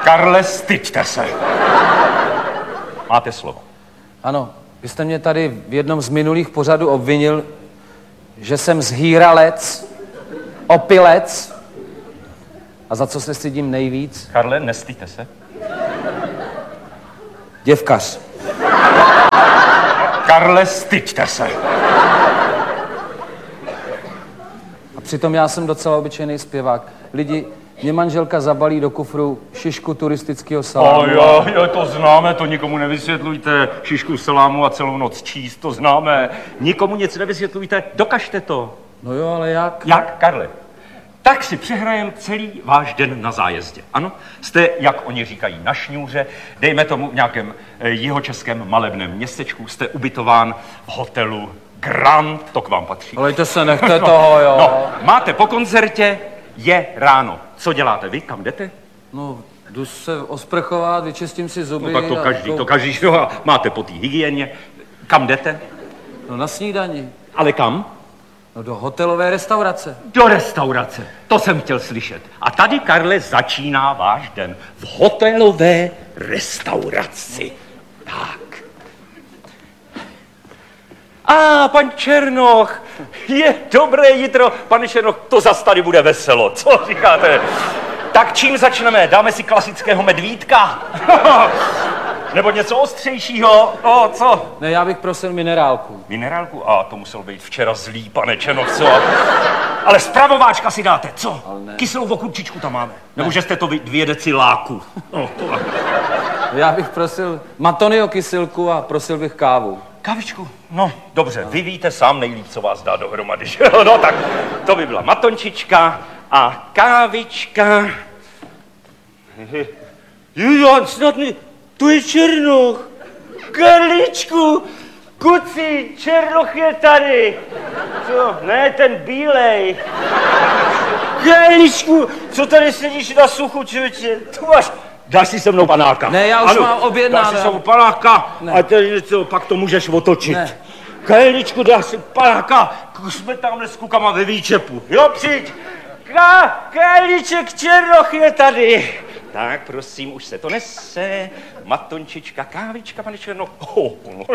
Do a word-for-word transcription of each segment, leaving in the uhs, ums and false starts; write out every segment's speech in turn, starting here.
Karle, styďte se. Máte slovo. Ano, vy jste mě tady v jednom z minulých pořadů obvinil, že jsem zhýralec, opilec. A za co se stydím nejvíc? Karle, nestyďte se. Děvkař. Karle, styďte se. A přitom já jsem docela obyčejný zpěvák. Lidi, mě manželka zabalí do kufru šišku turistického salámu. O jo, jo, to známe, to nikomu nevysvětlujte. Šišku salámu a celou noc číst, to známe. Nikomu nic nevysvětlujte, dokažte to. No jo, ale jak? Jak, Karle? Tak si přehrajem celý váš den na zájezdě. Ano, jste, jak oni říkají, na šňůře, dejme tomu v nějakém eh, jihočeském malebném městečku, jste ubytován v hotelu Grand, to k vám patří. Alejte se, nechte toho, jo. No, máte po koncertě, je ráno. Co děláte vy, kam jdete? No, jdu se osprchovat, vyčistím si zuby. No tak to a každý, to... to každý, no, a máte po té hygieně. Kam jdete? No na snídani. Ale kam? No do hotelové restaurace. Do restaurace, to jsem chtěl slyšet. A tady, Karle, začíná váš den v hotelové restauraci. Tak. A, pan Černoch, je dobré jitro. Pane Černoch, to zas tady bude veselo, co říkáte? Tak čím začneme? Dáme si klasického medvídka? Nebo něco ostřejšího? O, co? Ne, já bych prosil minerálku. Minerálku? A to muselo být včera zlý, pane Černoch, co? Ale spravováčka si dáte, co? Kyselou okurčičku tam máme. Nebo že jste to vy dvě deci láku. No, to... Já bych prosil matonio kysilku a prosil bych kávu. Kávičku? No, dobře, no. Vy víte sám nejlíp, co vás dá dohromady, že jo? No tak, to by byla matončička a kávička. Jujan, snad mi... Tu je Černoch. Karličku, kuci, Černoch je tady. Co? Ne, ten bílej. Karličku, co tady sedíš na suchu, člověče? Tu máš... Dáš si se mnou panáka. Ne, já už ano, mám objednáno. Dáš si se mnou panáka ne. A tady něco, pak to můžeš otočit. Ne. Karličku, dáš si panáka, jsme tamhle s kukama ve výčepu. Jo, přijď. Ka, Karliček, Černoch je tady. Tak, prosím, už se to nese. Matončička, kávička, pane Černoch. Oh,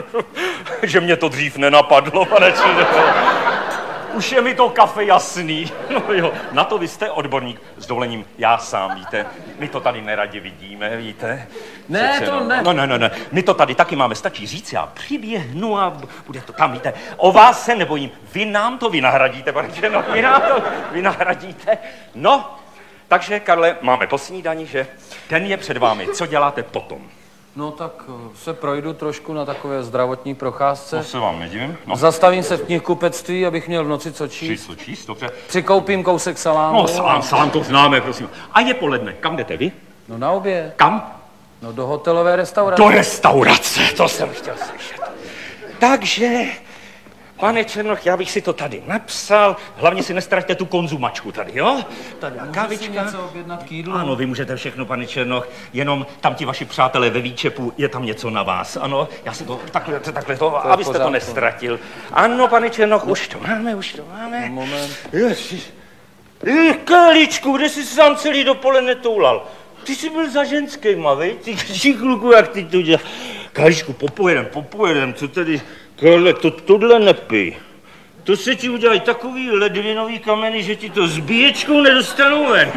že mě to dřív nenapadlo, pane Černoch. Už je mi to kafe jasný. No jo, na to vy jste odborník. S dovolením, já sám, víte. My to tady neradi vidíme, víte. Ne, Přece, to no, ne. No, ne, ne, ne. My to tady taky máme, stačí říct, já přiběhnu a bude to tam, víte. O vás se nebojím. Vy nám to vynahradíte, pane Černoch. Vy nám to vynahradíte. No, takže, Karle, máme po snídani, že? Den je před vámi. Co děláte potom? No tak se projdu trošku na takové zdravotní procházce. To se vám nedivím. No. Zastavím se v knihkupectví, abych měl v noci co číst. Číst, co číst, dobře. Přikoupím kousek salámu. No, salám, salám, to známe, prosím. A je poledne. Kam jdete vy? No na oběd. Kam? No do hotelové restaurace. Do restaurace, to jsem chtěl slyšet. Takže, pane Černoch, já bych si to tady napsal. Hlavně si nestraťte tu konzumačku tady, jo? Tady kávička. Můžu si něco objednat k jídlu? Ano, vy můžete všechno, pane Černoch, jenom tam ti vaši přátelé ve výčepu, je tam něco na vás, ano? Já si to takhle, takhle to, to abyste to nestratil. Ano, pane Černoch, už to máme, už to máme. No, moment. Ježiš. Karličku, kde jsi sám celý dopoledne toulal? Ty jsi byl za ženskýma, vej? Ty šikluku, jak ty to děláš. Karličku, popojedem, popojedem, co tady... Karle, to tohle nepij. To se ti udělají takový ledvinový kameny, že ti to s bíječkou nedostanou ven.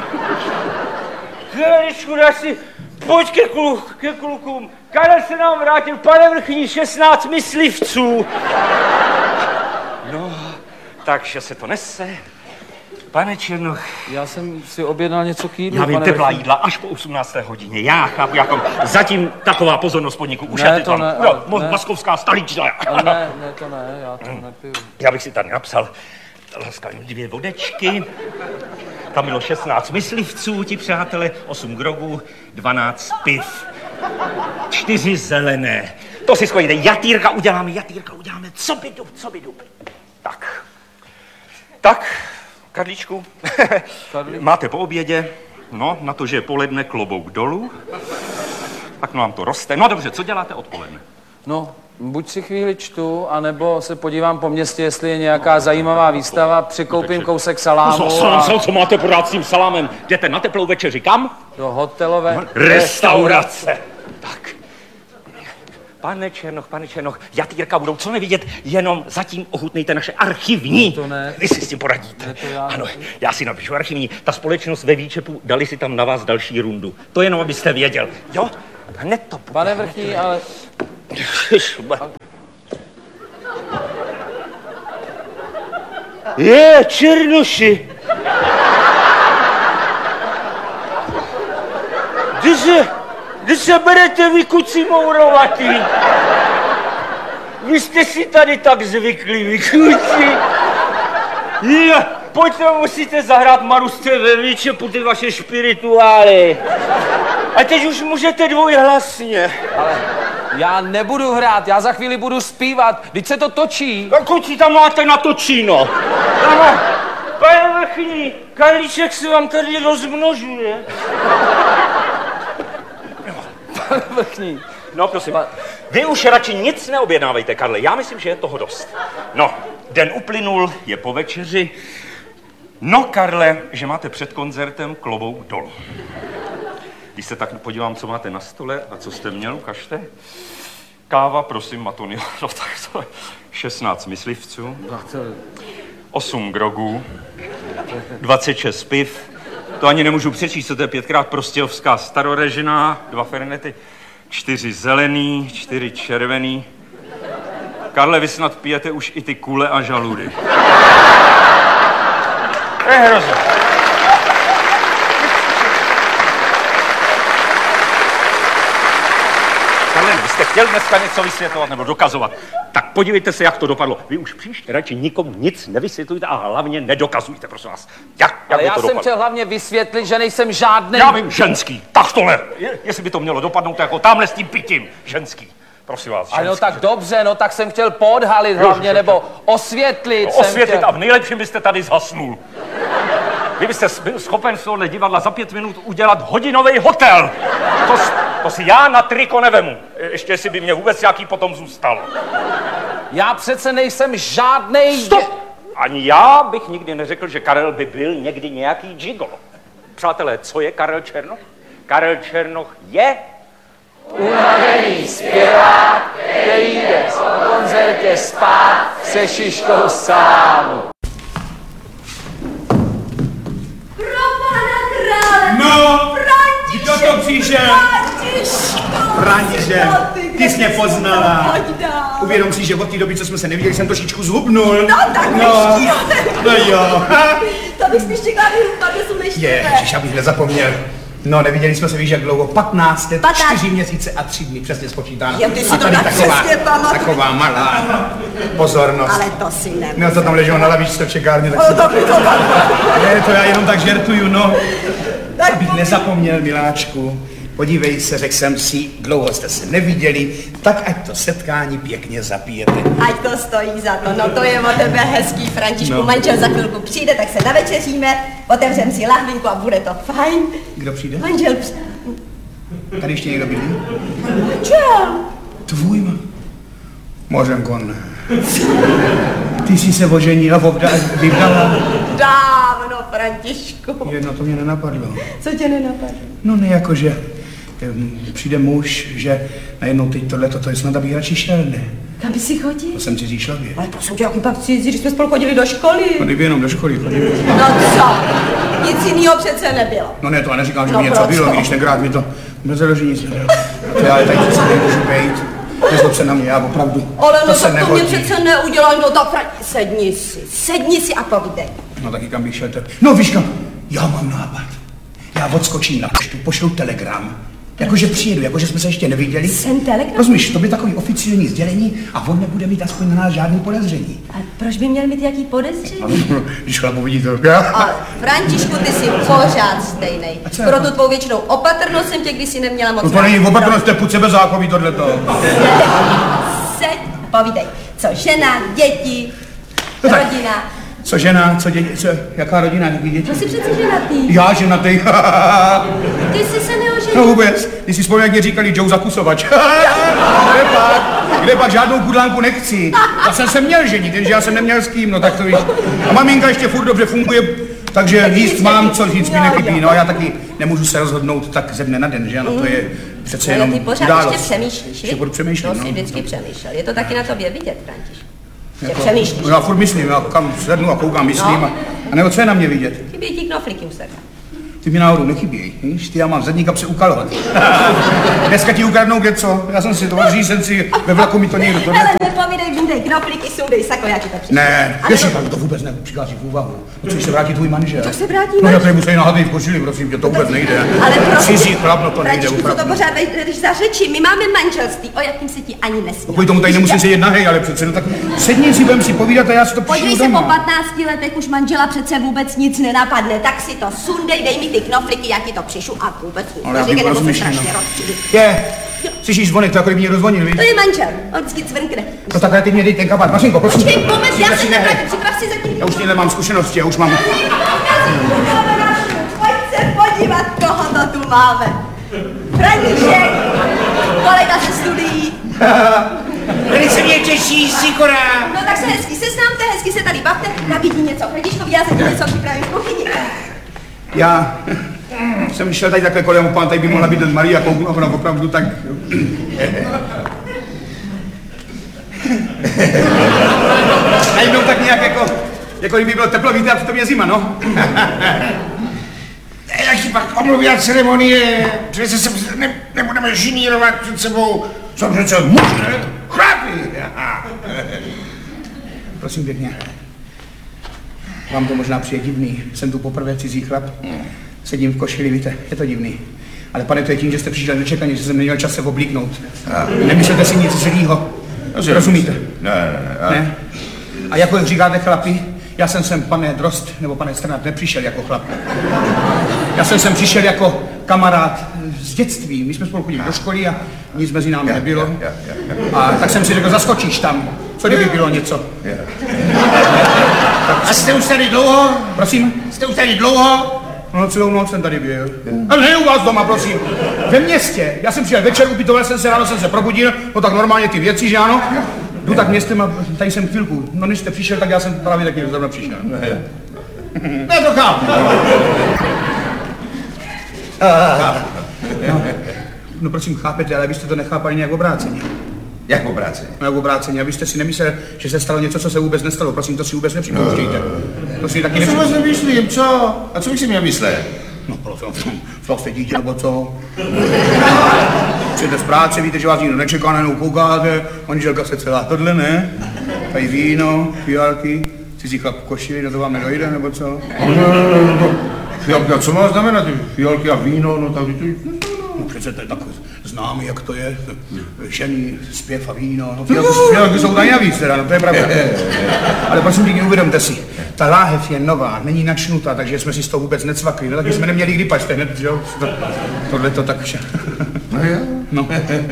Karličku, dáš si... Pojď ke, kluk, ke klukům. Karel se nám vrátil, pane vrchní, šestnáct myslivců. No, takže se to nese. Pane Černoch. Já jsem si objednal něco k jídlu, Já vím, pane teplá vrchní. jídla až po osmnácté hodině. Já chápu, jako zatím taková pozornost podniku. Už je to ne, no, ne. Maskovská stolička. Ne, ne, to ne, já to nepiju. Já bych si tady napsal laskavě dvě vodečky. Tam bylo šestnáct myslivců, ti přátelé, osm grogů, dvanáct piv, čtyři zelené. To si schoďte, jatýrka uděláme, jatýrka uděláme, co by dup, co by dup. Tak, tak, Karličku, Karli? máte po obědě, no, na to, že je poledne, klobouk dolů, tak no vám to roste. No dobře, co děláte odpoledne? No, Buď si chvíli čtu, anebo se podívám po městě, jestli je nějaká zajímavá výstava, přikoupím kousek salámu Co, a co, co máte podat s tím salámem? Jdete na teplou večeři, kam? do hotelové Restaurace. Tak. Pane Černoch, pane Černoch, Jatýrka budou co nevidět, jenom zatím ochutnejte naše archivní. To ne. Vy si s tím poradíte. Ne, to já Ano, já si napíšu archivní. Ta společnost ve Výčepu, dali si tam na vás další rundu. To jenom, abyste věděl. Jo? Hned to bude. Pane Vrchní, ale... Je, Černoši! Kdy se, kdy se berete vy, kuci mourovatý? Vy jste si tady tak zvykli, vy kuci. Je, pojďte, musíte zahrát Marusce ve Výčepu, ty vaše špirituály. A teď už můžete dvojhlasně. Ale já nebudu hrát, já za chvíli budu zpívat, vždyť se to točí. No, kuci, tam máte na točíno. Ano, pane Vrchní, Karlíček se vám tady rozmnožuje. Pane Vrchní. No, prosím, vy už radši nic neobjednávejte, Karle, já myslím, že je toho dost. No, den uplynul, je po večeři. No, Karle, že máte před koncertem klobouk dolů. Když se tak podívám, co máte na stole a co jste měl, ukažte. Káva, prosím, Matonio, no tak to je šestnáct myslivců, osm grogů, dvacet šest piv, to ani nemůžu přečíst, co to je pětkrát prostějovská starorežiná, dva fernety, čtyři zelený, čtyři červený. Karle, vy snad pijete už i ty kule a žaludy. To je hrozné. Karle, vy jste chtěl dneska něco vysvětlovat nebo dokazovat, tak podívejte se, jak to dopadlo. Vy už příště radši nikomu nic nevysvětlujte a hlavně nedokazujte, prosím vás. Jak, jak Ale by já to jsem dopadlo? chtěl hlavně vysvětlit, že nejsem žádný... Já vím, ženský, tak tohle. Je, jestli by to mělo dopadnout jako tamhle s tím pitím. Ženský, prosím vás, ženský. Ale no tak dobře, no tak jsem chtěl podhalit hlavně, jo, nebo osvětlit No, jsem osvětlit chtěl. a v nejlepším byste tady zhasnul. Vy byste byl schopen z tohohle divadla za pět minut udělat hodinový hotel. To, s- to si já na triko nevemu. Je- Ještě jestli by mě vůbec nějaký potom zůstal. Já přece nejsem žádnej... Stop! Ani já bych nikdy neřekl, že Karel by byl někdy nějaký gigolo. Přátelé, co je Karel Černoch? Karel Černoch je... Unavený zpěvák, který jde po koncertě spát se šiškou salámu. Pro pana krále! No, František! kdo to přišel? Františko! František, ty jsi mě poznala. Pojď dál. Uvědom si, že od té doby, co jsme se neviděli, jsem trošičku zhubnul. No tak no. ještě, jo. No jo. To bych spíš čekala, že jsou neštěvé. Ježiš, abych nezapomněl. No, neviděli jsme se, víš, jak dlouho? patnáct let, Patnáct. čtyři měsíce a tři dny, přesně spočítáno. Jo, ty si A to tady tak taková, přesně pamatuješ. taková malá pozornost. Ale to si ne. No, to tam leželo na lavičce v čekárně, tak si... To by to tak. Ne, to já jenom tak žertuju, no. Tak Abych povídej. nezapomněl, miláčku. Podívej se, řekl jsem si, dlouho jste se neviděli, tak ať to setkání pěkně zapijete. Ať to stojí za to, no to je od tebe hezký, Františku. No. Manžel za chvilku přijde, tak se navečeříme, otevřem si lahvinku a bude to fajn. Kdo přijde? Manžel přijde. Tady ještě někdo bydlí? Manžel. Tvůj ma... Mořenko, ne. Ty jsi se oženila, obda... vybdala. Dávno, Františku. Jedno to mě nenapadlo. Co tě nenapadlo? No ne, jakože em, přijde muž, že najednou teď tohleto, to je snad, abych radši šel, ne? Kam by si chodil? To jsem cizí člověk. Ale prosím tě, jaký pak cizí, když jsme spolu chodili do školy. No kdyby jenom do školy chodil. No co? Nic jiného přece nebylo. No ne, to já neříkám, že No by něco proč bylo, to? když tenkrát mi to nezaloží nic. Ne. To já tady přece nemůžu být. Nezlob se na mě, já opravdu. Ale to no se tak to mě nehodí. přece neudělal, no tak Franti, sedni si, sedni si a povídej. No taky kam bych šel teď. No víš kam, já mám nápad. Já odskočím na poštu, pošlu telegram. Jakože přijedu, jakože jsme se ještě neviděli. Jsem telegram? Rozumíš, to by takový oficiální sdělení a on nebude mít aspoň na nás žádný podezření. A proč by měl mít jaký podezření? Když chlap uvidí to, já? Ale Františku, ty jsi pořád stejnej. A co Pro jako? tu tvou většinou opatrnost jsem tě kdysi neměla moc No to není opatrnost, to je půd sebezákový tohleto. Seď, povídej. Co žena, děti, No tak. rodina. Co žena, co děti, co, jaká rodina, jaký děti? To jsi přece ženatý. Já ženatý, Ty jsi se neoženil. No vůbec, když si vzpomínám, jak mě říkali Joe Zakusovač. Kde pak? Kde pak žádnou kudlánku nechci. Já jsem se měl ženit, jenže já jsem neměl s kým, no tak to víš. A maminka ještě furt dobře funguje, takže jíst mám, co říct mi nechybí. No a já taky nemůžu se rozhodnout tak ze dne na den, že ano, to je přece jenom ale ty pořád událost. ještě přemýšlíš, Ještě budu přemýšlet, to jsi no. vždycky přemýšlel. Je to taky na tobě vidět, Františku. Že Jako, přemýšlíš. no já furt myslím, já kam sednu a koukám, myslím No. a, a nebo co je na mě vidět? Chybí ti knoflíky u sebe. Ty mi náhodou nechybějí, víš? Ty já mám zadní kapse ukalovat. Dneska ti ukradnou něco, já jsem si to jsem si ve vlaku mi to někdo to Ale nepovídej, bundej knoflíky, sundej sako, já ti to přišel. Ne, ještě tam to vůbec nepřichází v úvahu. No co, když se vrátí tvůj manžel? To se vrátí No já manžel? tady musím nahatej v košili, prosím tě, to vůbec nejde. Ale prosím, Cizí chlap, no to nejde Františku, co to opravdu. pořád vedeš za řeči? My máme manželství, o jakým se ti ani nesmí. Kvůli tomu tady nemusím sedět na hej, ale přece, no tak sedni si, budem si povídat a já si to Podívej přišlu se, po doma. patnácti letech už manžela přece vůbec nic nenapadne, tak si to sundej, dej mi ty knoflíky, já ti to přišu a vůbec nic. Ale já Neříkej, bych nebo se rozmyšlím, strašně no. rozčilí. Je, slyšíš zvonek, to jako kdyby mě rozvonil, víš? To je manžel, on vždycky cvrkne. No takhle ty mě dej ten kabát, Mařinko, prosím. Počkej, moment, já se ne, nevrátím, připrav si zatím. Já už tím nemám zkušenosti, já už mám... Pojď se podívat, koho to tu máme. František, kolega ze studií. Velice mě těší, Sikora. No tak se hezky seznámte, hezky se tady bavte. Nabídni něco, Františkovi, já se ti něco připravím v kuchyni. Já jsem šel tady takhle kolem, pán, tady by mohla být Maria Kouknovna, opravdu tak... Najednou tak nějak jako, jako kdyby bylo teplo, víte, a přitom je zima, no. Jak si pak omluví ceremonie, přece se ne, nebudeme žinírovat před sebou. Jsou přece muž, ne? Chlapi. Prosím pěkně. Vám to možná přijde divný, jsem tu poprvé cizí chlap. Sedím v košili, víte, je to divný. Ale pane, to je tím, že jste přišel nečekaně, že jsem neměl čas se oblíknout. Nemyslete si nic zlýho. Rozumíte? Ne, ne, ne. Ne? A jako jak říkáte chlapi, já jsem sem, pane Drost, nebo pane Strnad, nepřišel jako chlap. Já jsem sem přišel jako kamarád z dětství. My jsme spolu chodili do školy a nic mezi námi nebylo. A tak jsem si řekl, zaskočíš tam. Co kdyby bylo něco? A jste už tady dlouho? Prosím? Jste už tady dlouho? No celou noc jsem tady byl. Ale ne u vás doma, prosím. Ve městě. Já jsem přijel večer, ubytoval jsem se, ráno jsem se probudil, no tak normálně ty věci, že ano? Jdu tak městem a tady jsem chvilku. No než jste přišel, tak já jsem právě taky zrovna přišel. Ne, to chápu. No, no prosím, chápete, ale vy jste to nechápali nějak obráceně. Jak obráceně? No jak obráceně, abyste si nemysleli, že se stalo něco, co se vůbec nestalo. Prosím, to si vůbec nepřipouštějte. To si taky Co si nepřipouštějte. vlastně myslím, co? A co bych si měl myslet? No prosím, co jste dítě, nebo co? Přijete z práce, víte, že vás nikdo nečeká, najednou koukáte, manželka se celá tohle, ne? Tady víno, fialky, cizí chlap v košili, no to vám nedojde, nebo co? Fialky, a co má znamenat? Fialky a víno, no tak to... No přece to je tak známý, jak to je, žený, zpěv a víno, no fialky, fialky jsou tady navíc teda, no to je pravda. Ale prosím pěkně, uvědomte si, ta láhev je nová, není načnutá, takže jsme si z toho vůbec necvakli, no taky jsme neměli kdy pačte, hned, že jo? To, tohle to tak vše. No jo. No.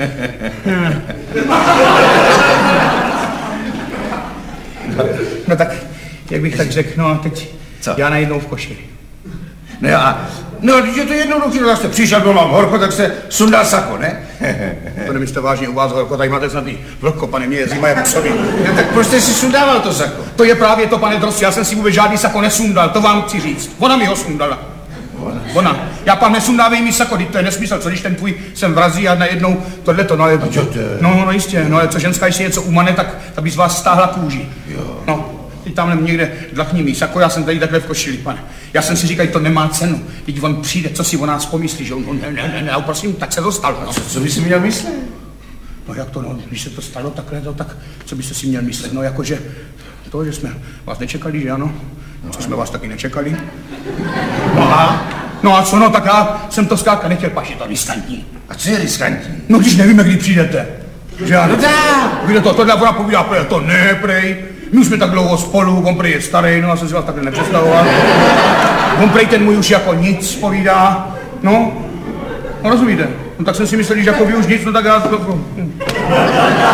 No tak, jak bych tak řekl, no a teď Co? já najednou v košili. Ne, a... No, když je to jednoduchý, no, jste přišel, byl mám horko, tak se sundal sako, ne? To nemyslíte vážně u vás horko, tady máte snadný vlhko, pane, mě je zima jak psovi. No, tak proč jste si sundával to sako? To je právě to, pane Drost, já jsem si vůbec žádný sako nesundal, to vám chci říct. Ona mi ho sundala. Ona. Já pan nesundávej mi sako, to je nesmysl, co když ten tvůj sem vrazí a najednou tohleto, no ale... No, no jistě, no ale co ženská, když si něco umane, tak, tak by z vás stáhla kůži. No. Teď tamhle někde dlachní mý sako, já jsem tady takhle v košili, pane. Já jsem si říkal, to nemá cenu. Teď on přijde, co si o nás pomyslí, že on, on ne, ne, ne, ne, prosím, tak se to stalo. No. Co, co by si měl myslet? No jak to, no, když se to stalo takhle, to, tak co byste si měl myslet? No jakože, to, že jsme vás nečekali, že ano? Co jsme vás taky nečekali? No a? No a co, no, tak já jsem to zkrátka nechtěl, pač je to riskantní. A co je riskantní? No když nevíme, kdy přijdete. Že ano? No tak. Víte to, tohle ona povídá, prej, to ne, prej. My už jsme tak dlouho spolu, on prej je starý, no já jsem si vás takhle nepředstavoval. On prej ten můj už jako nic povídá, no. No rozumíte? No tak jsem si myslel, že jako vy už nic, no tak já...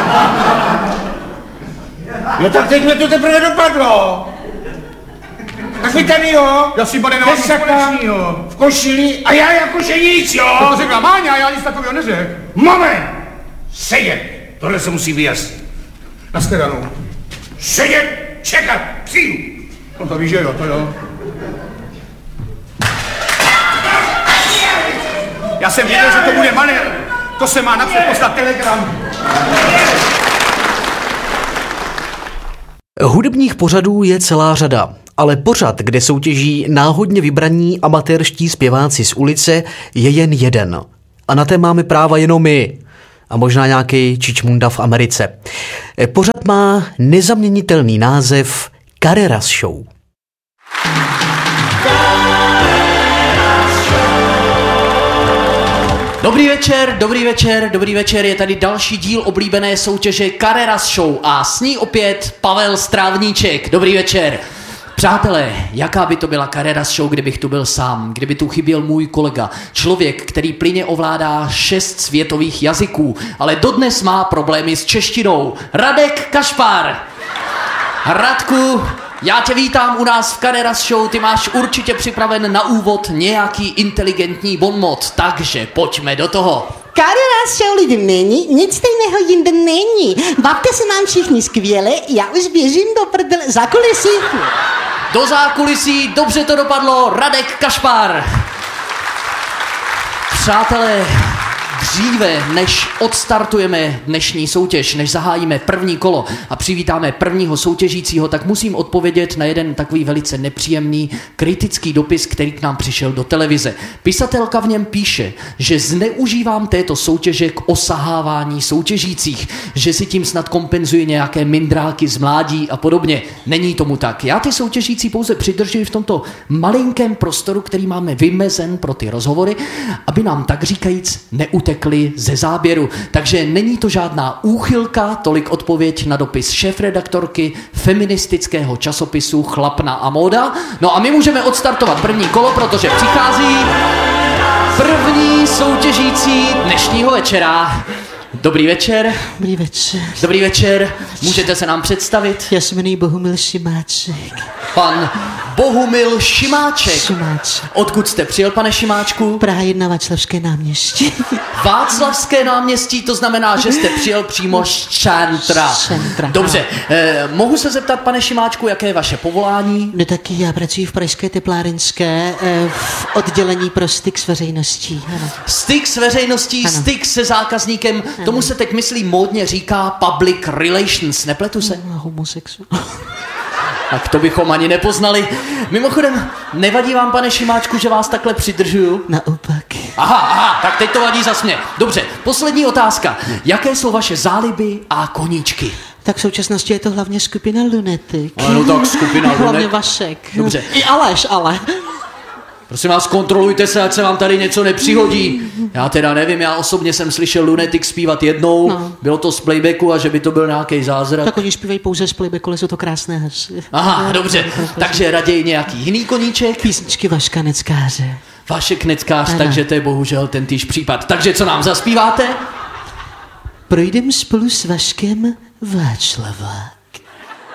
No tak teď mě to teprve dopadlo. Tak vy tady jo, Já si bade nemám nic Pesaka, společného. v košili a já jakože nic, To jo. řekla Máňa, já nic takového neřekl. Moment, sedět, tohle se musí vyjasnit. Nashledanou. Sedět, čekat, přijdu. No to víš, že jo, to jo. Já jsem věděl, že to bude manér. To se má napřed poslat telegram. Hudebních pořadů je celá řada, ale pořad, kde soutěží náhodně vybraní amatérští zpěváci z ulice, je jen jeden. A na té máme práva jenom my. A možná nějaký čičmunda v Americe. Pořad má nezaměnitelný název Carreras Show. Dobrý večer, dobrý večer, dobrý večer, je tady další díl oblíbené soutěže Carreras Show a s ní opět Pavel Strávníček. Dobrý večer. Přátelé, jaká by to byla Carreras Show, kdybych tu byl sám, kdyby tu chyběl můj kolega, člověk, který plyně ovládá šest světových jazyků, ale dodnes má problémy s češtinou. Radek Kašpar. Radku, já tě vítám u nás v Carreras Show, ty máš určitě připraven na úvod nějaký inteligentní bonmot, takže pojďme do toho. Carreras Show lidem není, nic stejného jinde není. Bavte se nám všichni skvěle, já už běžím do prdele za kulisy. Do zákulisí, dobře to dopadlo, Radek Kašpar. Přátelé, dříve než odstartujeme dnešní soutěž, než zahájíme první kolo a přivítáme prvního soutěžícího, tak musím odpovědět na jeden takový velice nepříjemný kritický dopis, který k nám přišel do televize. Pisatelka v něm píše, že zneužívám této soutěže k osahávání soutěžících, že si tím snad kompenzuji nějaké mindráky z mládí a podobně. Není tomu tak. Já ty soutěžící pouze přidržuji v tomto malinkém prostoru, který máme vymezen pro ty rozhovory, aby nám tak říkajíc neutekli ze záběru. Takže není to žádná úchylka, tolik odpověď na dopis šéfredaktorky feministického časopisu Chlapna a móda. No a my můžeme odstartovat první kolo, protože přichází první soutěžící dnešního večera. Dobrý večer. Dobrý večer. Dobrý večer. Můžete se nám představit? Já se jmenuji Bohumil Šimáček. Pan Bohumil Šimáček. Šimáček. Odkud jste přijel, pane Šimáčku? Praha jedna, Václavské náměstí. Václavské náměstí, to znamená, že jste přijel přímo z centra. Centra. Dobře, eh, mohu se zeptat, pane Šimáčku, jaké je vaše povolání? No taky já pracuji v Pražské teplárenské eh, v oddělení pro styk s veřejností. Ano. Styk s veřejností, Ano. styk se zákazníkem, Ano. tomu se teď myslí módně říká public relations, nepletu se? No, homosexuál. Tak to bychom ani nepoznali. Mimochodem, nevadí vám, pane Šimáčku, že vás takhle přidržuju? Naopak. Aha, aha, tak teď to vadí zas mě. Dobře, poslední otázka. Jaké jsou vaše záliby a koníčky? Tak v současnosti je to hlavně skupina Lunetik. Ano, tak skupina Hlavně Lunetik. Vašek. Dobře. I Aleš, ale. Prosím vás, kontrolujte se, ať se vám tady něco nepřihodí. Já teda nevím, já osobně jsem slyšel Lunetik zpívat jednou, No. bylo to z playbacku a že by to byl nějaký zázrak. Tak oni zpívají pouze z playbacku, ale jsou to krásné hlasy. Aha, dobře, takže raději nějaký jiný koníček. Písničky Vaška Neckáře. Vašek Neckář, Ano. takže to je bohužel ten týž případ. Takže co nám zaspíváte? Projdem spolu s Vaškem Václava.